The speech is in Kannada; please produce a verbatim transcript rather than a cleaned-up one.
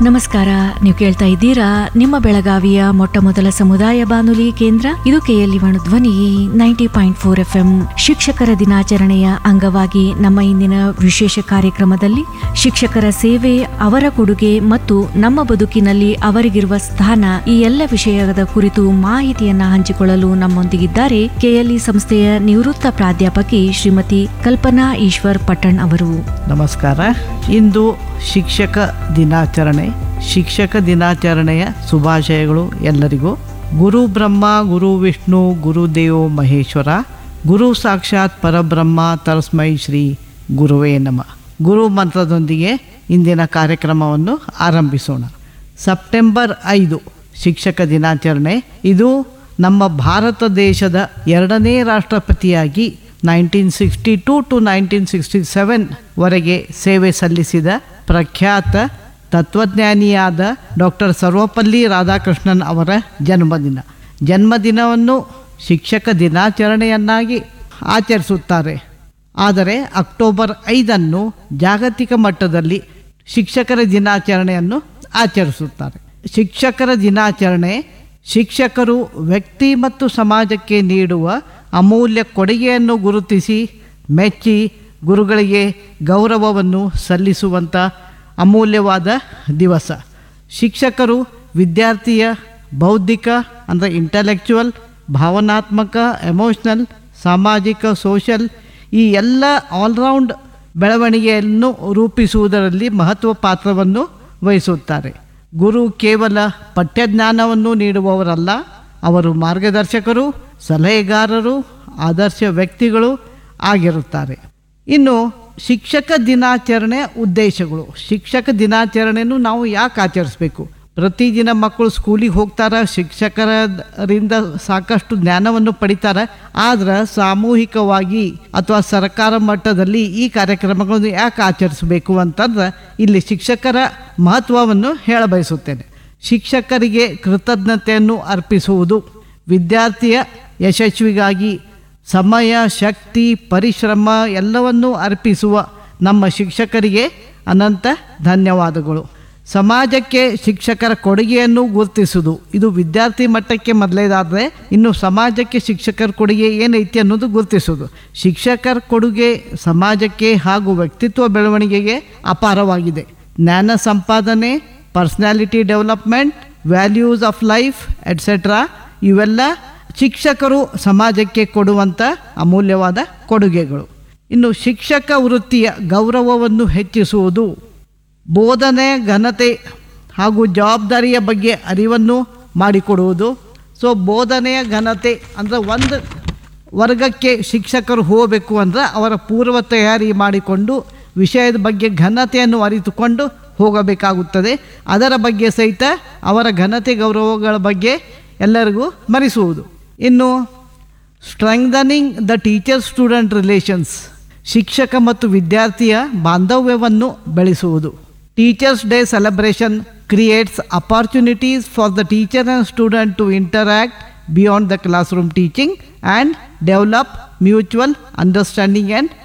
ನಮಸ್ಕಾರ. ನೀವು ಕೇಳ್ತಾ ಇದ್ದೀರಾ ನಿಮ್ಮ ಬೆಳಗಾವಿಯ ಮೊಟ್ಟ ಮೊದಲ ಸಮುದಾಯ ಬಾನುಲಿ ಕೇಂದ್ರ ಇದು ಕೆಎಲ್ಇ ಧ್ವನಿ ninety point four F M. ಶಿಕ್ಷಕರ ದಿನಾಚರಣೆಯ ಅಂಗವಾಗಿ ನಮ್ಮ ಇಂದಿನ ವಿಶೇಷ ಕಾರ್ಯಕ್ರಮದಲ್ಲಿ ಶಿಕ್ಷಕರ ಸೇವೆ, ಅವರ ಕೊಡುಗೆ ಮತ್ತು ನಮ್ಮ ಬದುಕಿನಲ್ಲಿ ಅವರಿಗಿರುವ ಸ್ಥಾನ ಈ ಎಲ್ಲ ವಿಷಯದ ಕುರಿತು ಮಾಹಿತಿಯನ್ನ ಹಂಚಿಕೊಳ್ಳಲು ನಮ್ಮೊಂದಿಗಿದ್ದಾರೆ ಕೆಎಲ್ಇ ಸಂಸ್ಥೆಯ ನಿವೃತ್ತ ಪ್ರಾಧ್ಯಾಪಕಿ ಶ್ರೀಮತಿ ಕಲ್ಪನಾ ಈಶ್ವರ್ ಪಟ್ಟಣ್ ಅವರು. ನಮಸ್ಕಾರ. ಇಂದು ಶಿಕ್ಷಕ ದಿನಾಚರಣೆ. ಶಿಕ್ಷಕ ದಿನಾಚರಣೆಯ ಶುಭಾಶಯಗಳು ಎಲ್ಲರಿಗೂ. ಗುರು ಬ್ರಹ್ಮ ಗುರು ವಿಷ್ಣು ಗುರುದೇವೋ ಮಹೇಶ್ವರ, ಗುರು ಸಾಕ್ಷಾತ್ ಪರಬ್ರಹ್ಮ ತಸ್ಮೈ ಶ್ರೀ ಗುರುವೇ ನಮಃ. ಗುರು ಮಂತ್ರದೊಂದಿಗೆ ಇಂದಿನ ಕಾರ್ಯಕ್ರಮವನ್ನು ಆರಂಭಿಸೋಣ. ಸೆಪ್ಟೆಂಬರ್ ಐದು ಶಿಕ್ಷಕ ದಿನಾಚರಣೆ. ಇದು ನಮ್ಮ ಭಾರತ ದೇಶದ ಎರಡನೇ ರಾಷ್ಟ್ರಪತಿಯಾಗಿ nineteen sixty two to nineteen sixty seven ವರೆಗೆ ಸೇವೆ ಸಲ್ಲಿಸಿದ ಪ್ರಖ್ಯಾತ ತತ್ವಜ್ಞಾನಿಯಾದ ಡಾಕ್ಟರ್ ಸರ್ವಪಲ್ಲಿ ರಾಧಾಕೃಷ್ಣನ್ ಅವರ ಜನ್ಮದಿನ. ಜನ್ಮದಿನವನ್ನು ಶಿಕ್ಷಕ ದಿನಾಚರಣೆಯನ್ನಾಗಿ ಆಚರಿಸುತ್ತಾರೆ. ಆದರೆ ಅಕ್ಟೋಬರ್ ಐದನ್ನು ಜಾಗತಿಕ ಮಟ್ಟದಲ್ಲಿ ಶಿಕ್ಷಕರ ದಿನಾಚರಣೆಯನ್ನು ಆಚರಿಸುತ್ತಾರೆ. ಶಿಕ್ಷಕರ ದಿನಾಚರಣೆ ಶಿಕ್ಷಕರು ವ್ಯಕ್ತಿ ಮತ್ತು ಸಮಾಜಕ್ಕೆ ನೀಡುವ ಅಮೂಲ್ಯ ಕೊಡುಗೆಯನ್ನು ಗುರುತಿಸಿ ಮೆಚ್ಚಿ ಗುರುಗಳಿಗೆ ಗೌರವವನ್ನು ಸಲ್ಲಿಸುವಂಥ ಅಮೂಲ್ಯವಾದ ದಿವಸ. ಶಿಕ್ಷಕರು ವಿದ್ಯಾರ್ಥಿಯ ಬೌದ್ಧಿಕ ಅಂದರೆ ಇಂಟಲೆಕ್ಚುವಲ್, ಭಾವನಾತ್ಮಕ ಎಮೋಷ್ನಲ್, ಸಾಮಾಜಿಕ ಸೋಷಲ್ ಈ ಎಲ್ಲ ಆಲ್ರೌಂಡ್ ಬೆಳವಣಿಗೆಯನ್ನು ರೂಪಿಸುವುದರಲ್ಲಿ ಮಹತ್ವ ಪಾತ್ರವನ್ನು ವಹಿಸುತ್ತಾರೆ. ಗುರು ಕೇವಲ ಪಠ್ಯಜ್ಞಾನವನ್ನು ನೀಡುವವರಲ್ಲ, ಅವರು ಮಾರ್ಗದರ್ಶಕರು, ಸಲಹೆಗಾರರು, ಆದರ್ಶ ವ್ಯಕ್ತಿಗಳು ಆಗಿರುತ್ತಾರೆ. ಇನ್ನು ಶಿಕ್ಷಕ ದಿನಾಚರಣೆಯ ಉದ್ದೇಶಗಳು. ಶಿಕ್ಷಕ ದಿನಾಚರಣೆಯನ್ನು ನಾವು ಯಾಕೆ ಆಚರಿಸಬೇಕು? ಪ್ರತಿದಿನ ಮಕ್ಕಳು ಸ್ಕೂಲಿಗೆ ಹೋಗ್ತಾರೆ, ಶಿಕ್ಷಕರಿಂದ ಸಾಕಷ್ಟು ಜ್ಞಾನವನ್ನು ಪಡಿತಾರೆ. ಆದರೆ ಸಾಮೂಹಿಕವಾಗಿ ಅಥವಾ ಸರ್ಕಾರ ಮಟ್ಟದಲ್ಲಿ ಈ ಕಾರ್ಯಕ್ರಮಗಳನ್ನು ಯಾಕೆ ಆಚರಿಸಬೇಕು ಅಂತಂದ್ರೆ ಇಲ್ಲಿ ಶಿಕ್ಷಕರ ಮಹತ್ವವನ್ನು ಹೇಳಬಯಸುತ್ತೇನೆ. ಶಿಕ್ಷಕರಿಗೆ ಕೃತಜ್ಞತೆಯನ್ನು ಅರ್ಪಿಸುವುದು, ವಿದ್ಯಾರ್ಥಿಯ ಯಶಸ್ವಿಗಾಗಿ ಸಮಯ, ಶಕ್ತಿ, ಪರಿಶ್ರಮ ಎಲ್ಲವನ್ನೂ ಅರ್ಪಿಸುವ ನಮ್ಮ ಶಿಕ್ಷಕರಿಗೆ ಅನಂತ ಧನ್ಯವಾದಗಳು. ಸಮಾಜಕ್ಕೆ ಶಿಕ್ಷಕರ ಕೊಡುಗೆಯನ್ನು ಗುರುತಿಸುವುದು, ಇದು ವಿದ್ಯಾರ್ಥಿ ಮಟ್ಟಕ್ಕೆ ಮೊದಲೇದಾದರೆ ಇನ್ನು ಸಮಾಜಕ್ಕೆ ಶಿಕ್ಷಕರ ಕೊಡುಗೆ ಏನೈತಿ ಅನ್ನೋದು ಗುರುತಿಸೋದು. ಶಿಕ್ಷಕರ ಕೊಡುಗೆ ಸಮಾಜಕ್ಕೆ ಹಾಗೂ ವ್ಯಕ್ತಿತ್ವ ಬೆಳವಣಿಗೆಗೆ ಅಪಾರವಾಗಿದೆ. ಜ್ಞಾನ ಸಂಪಾದನೆ, personality development, values of life et cetera ಇವೆಲ್ಲ ಶಿಕ್ಷಕರು ಸಮಾಜಕ್ಕೆ ಕೊಡುವಂಥ ಅಮೂಲ್ಯವಾದ ಕೊಡುಗೆಗಳು. ಇನ್ನು ಶಿಕ್ಷಕ ವೃತ್ತಿಯ ಗೌರವವನ್ನು ಹೆಚ್ಚಿಸುವುದು, ಬೋಧನೆ ಘನತೆ ಹಾಗೂ ಜವಾಬ್ದಾರಿಯ ಬಗ್ಗೆ ಅರಿವನ್ನು ಮಾಡಿಕೊಡುವುದು. ಸೊ ಬೋಧನೆಯ ಘನತೆ ಅಂದರೆ ಒಂದು ವರ್ಗಕ್ಕೆ ಶಿಕ್ಷಕರು ಹೋಗಬೇಕು ಅಂದರೆ ಅವರ ಪೂರ್ವ ತಯಾರಿ ಮಾಡಿಕೊಂಡು ವಿಷಯದ ಬಗ್ಗೆ ಘನತೆಯನ್ನು ಅರಿತುಕೊಂಡು ಹೋಗಬೇಕಾಗುತ್ತದೆ. ಅದರ ಬಗ್ಗೆ ಸಹಿತ ಅವರ ಘನತೆ ಗೌರವಗಳ ಬಗ್ಗೆ ಎಲ್ಲರಿಗೂ ಸ್ಮರಿಸುವುದು. ಇನ್ನು ಸ್ಟ್ರೆಂಗ್ದನಿಂಗ್ ದ ಟೀಚರ್ ಸ್ಟೂಡೆಂಟ್ ರಿಲೇಷನ್ಸ್, ಶಿಕ್ಷಕ ಮತ್ತು ವಿದ್ಯಾರ್ಥಿಯ ಬಾಂಧವ್ಯವನ್ನು ಬೆಳೆಸುವುದು. Teachers day celebration creates opportunities for the teacher and student to interact beyond the class room teaching and develop mutual understanding and